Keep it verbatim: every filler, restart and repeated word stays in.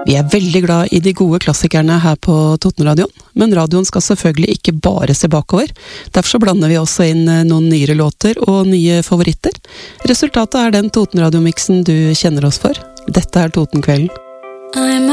Vi er veldig glad i de gode klassikerne her på Totenradioen, men radioen skal selvfølgelig ikke bare se bakover. Derfor så blander vi også inn noen nyere låter og nye favoritter. Resultatet er den Totenradiomiksen du kjenner oss for. Dette er Totenkvelden. I'm